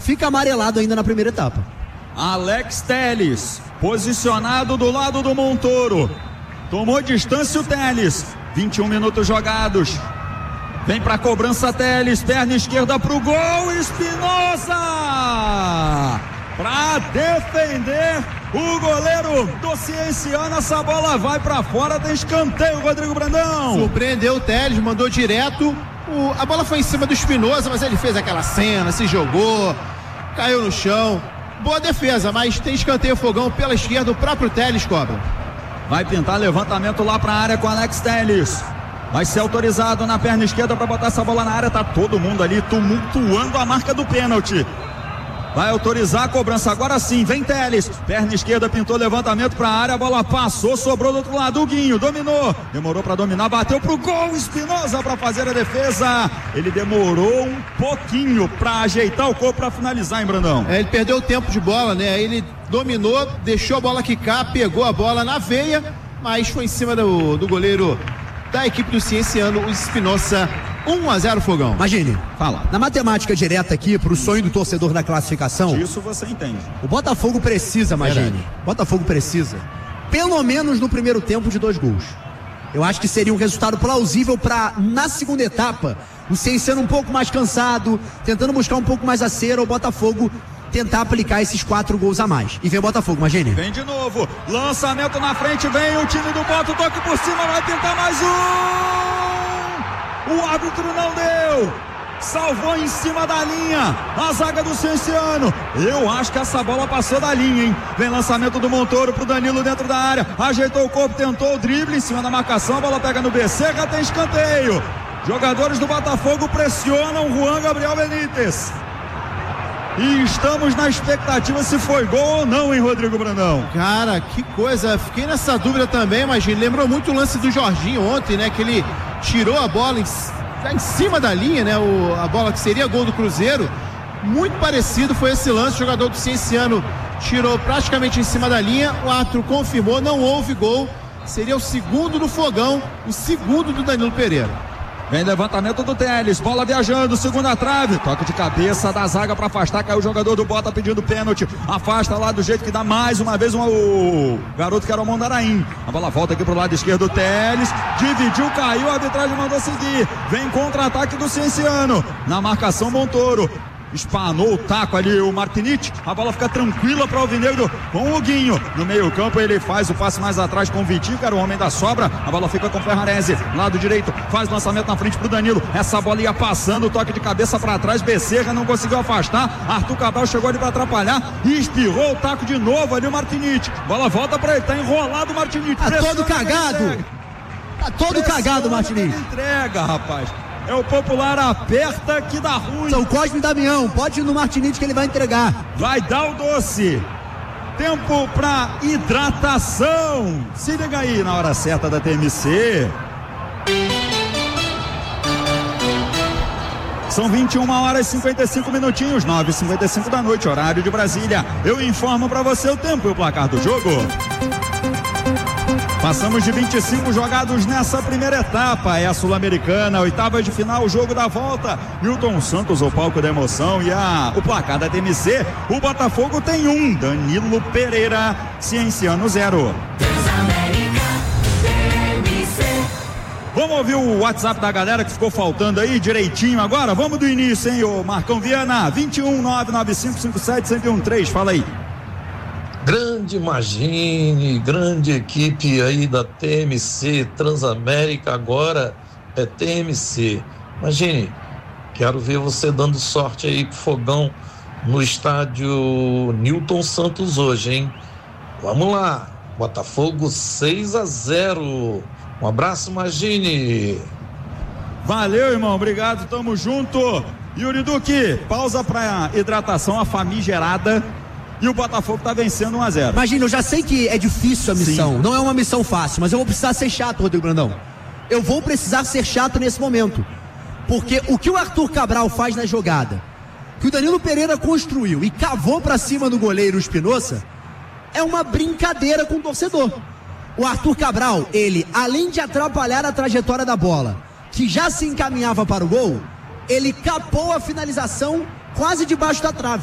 fica amarelado ainda na primeira etapa. Alex Telles, posicionado do lado do Montoro. Tomou distância o Telles. 21 minutos jogados. Vem pra cobrança Telles, perna esquerda pro gol, Espinosa! Pra defender o goleiro do Cienciano, essa bola vai pra fora, tem escanteio, Rodrigo Brandão. Surpreendeu o Telles, mandou direto, a bola foi em cima do Espinosa, mas ele fez aquela cena, se jogou, caiu no chão, boa defesa, mas tem escanteio, Fogão pela esquerda, o próprio Telles cobra. Vai pintar levantamento lá pra área com Alex Telles. Vai ser autorizado na perna esquerda para botar essa bola na área. Tá todo mundo ali tumultuando a marca do pênalti. Vai autorizar a cobrança. Agora sim, vem Telles. Perna esquerda pintou levantamento para a área. A bola passou, sobrou do outro lado. O Guinho dominou. Demorou para dominar, bateu pro gol. Espinosa para fazer a defesa. Ele demorou um pouquinho para ajeitar o corpo para finalizar, hein, Brandão? Ele perdeu o tempo de bola, né? Ele dominou, deixou a bola quicar, pegou a bola na veia, mas foi em cima do goleiro da equipe do Cienciano, o Espinosa. 1-0, Fogão. Imagine, fala. Na matemática direta aqui, pro sonho do torcedor da classificação. Isso você entende. O Botafogo precisa, Magine. Botafogo precisa, pelo menos no primeiro tempo, de 2 gols. Eu acho que seria um resultado plausível para, na segunda etapa, o Cienciano um pouco mais cansado, tentando buscar um pouco mais a cera, o Botafogo tentar aplicar esses 4 gols a mais. E vem o Botafogo, Magine. Vem de novo, lançamento na frente, vem o time do Bota, toque por cima, vai pintar mais um! O árbitro não deu, salvou em cima da linha a zaga do Cienciano. Eu acho que essa bola passou da linha, hein? Vem lançamento do Montoro pro Danilo dentro da área, ajeitou o corpo, tentou o drible em cima da marcação, a bola pega no Becerra, tem escanteio. Jogadores do Botafogo pressionam Juan Gabriel Benítez. E estamos na expectativa se foi gol ou não, hein, Rodrigo Brandão? Cara, que coisa, fiquei nessa dúvida também, mas lembrou muito o lance do Jorginho ontem, né? Que ele tirou a bola em cima da linha, né? A bola que seria gol do Cruzeiro. Muito parecido foi esse lance, o jogador do Cienciano tirou praticamente em cima da linha, o árbitro confirmou, não houve gol. Seria o segundo do Fogão, o segundo do Danilo Pereira. Vem levantamento do Telles, bola viajando, segunda trave, toque de cabeça da zaga para afastar, caiu o jogador do Bota pedindo pênalti, afasta lá do jeito que dá mais uma vez o garoto que era o Mondaraim. A bola volta aqui pro lado esquerdo, Telles dividiu, caiu, a arbitragem mandou seguir, vem contra-ataque do Cienciano, na marcação Montoro. Espanou o taco ali o Martinite, a bola fica tranquila para o Alvinegro com o Guinho, no meio campo ele faz o passe mais atrás com o Vitinho, que era o homem da sobra, a bola fica com o Ferrarese, lado direito, faz lançamento na frente pro Danilo, essa bola ia passando, toque de cabeça para trás, Becerra não conseguiu afastar, Arthur Cabral chegou ali para atrapalhar e espirrou o taco de novo ali o Martinite, bola volta para ele, tá enrolado o Martinite, tá todo cagado, tá todo cagado o Martinite, entrega, rapaz. É o popular aperta que dá ruim. São Cosme e Damião, pode ir no Martinite que ele vai entregar. Vai dar o doce. Tempo pra hidratação. Se liga aí na hora certa da TMC. São 21h55, 9h55 da noite, horário de Brasília. Eu informo pra você o tempo e o placar do jogo. Passamos de 25 jogados nessa primeira etapa, é a Sul-Americana, oitava de final, o jogo da volta. Milton Santos, o palco da emoção, e o placar da TMC, o Botafogo tem 1, Danilo Pereira, Cienciano 0. Vamos ouvir o WhatsApp da galera que ficou faltando aí direitinho agora? Vamos do início, hein, ô Marcão Viana, 21-99557-1013, fala aí. Grande Magine, grande equipe aí da TMC, Transamérica, agora é TMC. Magine, quero ver você dando sorte aí pro Fogão no estádio Newton Santos hoje, hein? Vamos lá, Botafogo 6-0. Um abraço, Magine. Valeu, irmão, obrigado, tamo junto. Yuri Duque, pausa pra hidratação, a famigerada. E o Botafogo tá vencendo 1-0. Imagina, eu já sei que é difícil a missão. Sim. Não é uma missão fácil, mas eu vou precisar ser chato, Rodrigo Brandão. Eu vou precisar ser chato nesse momento. Porque o que o Arthur Cabral faz na jogada, que o Danilo Pereira construiu e cavou pra cima do goleiro Espinosa, é uma brincadeira com o torcedor. O Arthur Cabral, ele, além de atrapalhar a trajetória da bola, que já se encaminhava para o gol, ele capou a finalização quase debaixo da trave.